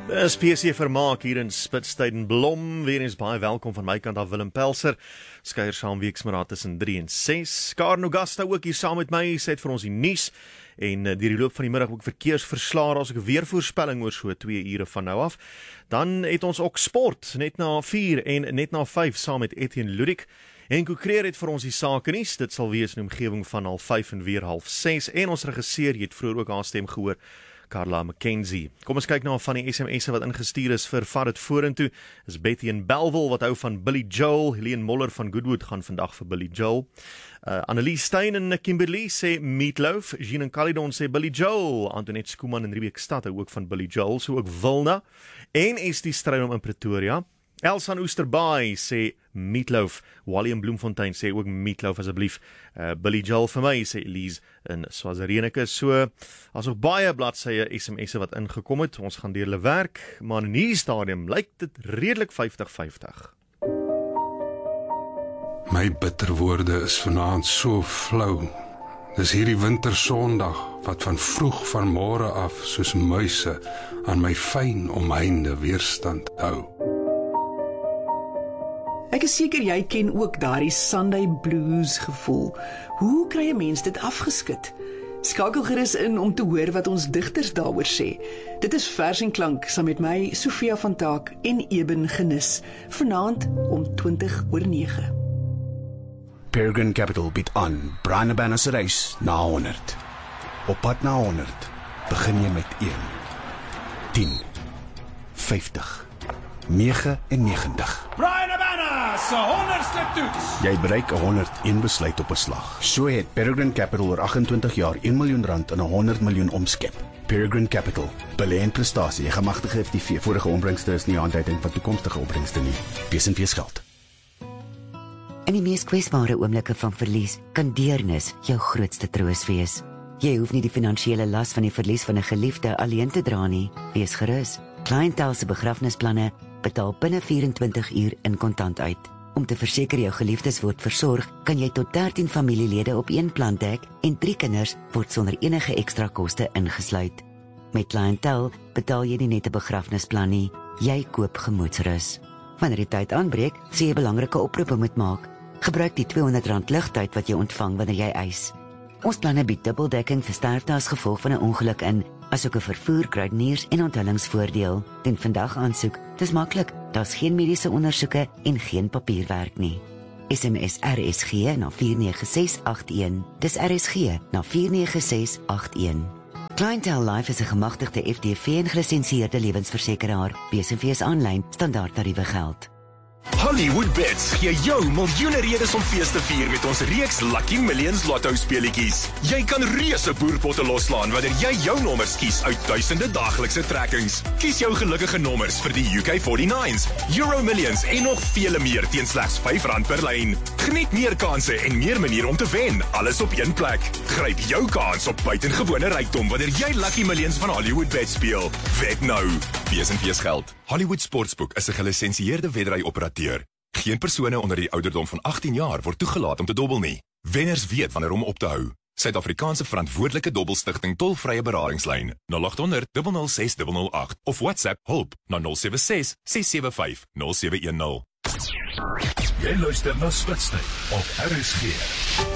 Dis PC Vermaak hier in Spitstein Blom. Weer eens baie welkom van my kant af, Willem Pelser. Skeier saam weksmiddag tussen 3 en 6. Karen Augusta ook hier saam met my, sê het vir ons die nuus. En deur die loop van die middag ook verkeersverslae, as ek 'n weervoorspelling oor so 2 ure van nou af. Dan het ons ook sport, net na 4 en net na 5 saam met Etienne Ludik. En Kokreer het vir ons die sake nuus. Dit sal wees in die omgewing van 5:30 en weer 6:30. En ons regisseur, jy het vroeër ook haar stem gehoor, Carla McKenzie. Kom ons kyk na van die SMS'e wat ingestuur is vir Vat dit vorentoe. Is Betty in Bellville wat hou van Billy Joel. Helene Moller van Goodwood gaan vandag vir Billy Joel. Annelies Stein en Kimberley sê Meatloaf. Jean en Caledon sê Billy Joel. Antoinette Skooman en Rebek Stad hou ook van Billy Joel. So ook Wilna. En Estie Strydom in Pretoria. Elsan Oosterbaai sê Meatloaf. Wally en Bloemfontein sê ook Meatloaf asseblief. Billy Joel vir my, sê Elise in Swazirenike. So, as ook baie bladsye SMS'e wat ingekom het. Ons gaan deur hulle werk, maar in hierdie stadium lyk dit redelik 50-50. My bitterwoorde is vanaand so flou. Dis hierdie wintersondag wat van vroeg van môre af soos muise aan my fyn omheinde weerstand hou. Ek is seker jy ken ook daardie Sunday blues gevoel. Hoe kry 'n mens dit afgeskit? Skakel gerus in om te hoor wat ons digters daaroor sê. Dit is Vers en Klank saam met my, Sofia van Taak en Eben Genis, vanaand om 20:09. Peregrine Capital bied aan Brian Abana se reis na 100. Op pad na 100 begin jy met 1, 10, 50, 99. Brian Abana se 100ste toets. Jy bereik 101 besluit op 'n slag. So het Peregrine Capital oor 28 jaar R1 miljoen in 100 miljoen omskep. Peregrine Capital, belê in prestasie, 'n gemagtigde FTV. Vorige opbrengste is nie aanduiding van toekomstige opbrengste nie. Besenfees geld. In die mees kwesbare oomblikke van verlies kan deernis jou grootste troos wees. Jy hoef nie die finansiële las van die verlies van 'n geliefde alleen te dra nie. Wees gerus. Clientele se begrafnisplanne betaal binne 24 uur in kontant uit. Om te verseker jou geliefdes word versorg, kan jy tot 13 familielede op een plan dek en 3 kinders word sonder enige ekstra koste ingesluit. Met Clientele betaal jy nie net 'n begrafnisplan nie, jy koop gemoedsrus. Wanneer die tyd aanbreek, sê jy belangrike oproepe moet maak. Gebruik die R200 ligtyd wat jy ontvang wanneer jy eis. Ons planne bied dubbeldekking vir sterfte as gevolg van 'n ongeluk in, asook 'n vervoer, kruideniers en onthullingsvoordeel. Doen vandag aansoek. Dis maklik. Daar's geen mediese ondersoeke en geen papierwerk nie. SMS RSG na 49681. Dis RSG na 49681. Clientele Life is 'n gemagtigde FTV en gelisensieerde lewensversekeraar. Besenfees aanlyn, standaard tariewe geld. Hollywood Bets gee jou miljoene redes om fees te vier met ons reeks Lucky Millions Lotto speletjies. Jy kan reuse boerpotte loslaan wanneer jy jou nommers kies uit duisende daaglikse trekkings. Kies jou gelukkige nommers vir die UK49s, Euro Millions en nog vele meer teen slegs R5 per lyn. Geniet meer kansse en meer maniere om te wen, alles op een plek. Gryp jou kans op buitengewone rykdom wanneer jy Lucky Millions van Hollywood Bets speel. Wet nou. Besenfees geld. Hollywood Sportsbook is 'n gelisensieerde wedry-operateur. Geen persone onder die ouderdom van 18 jaar word toegelaat om te dobbel nie. Wenners weet wanneer om op te hou. Suid-Afrikaanse verantwoordelike dobbelstigting tolvrye beradingslyn 0800 006 008 of WhatsApp hulp na 076 675 0710. Jy luister na Spitstein op RSG.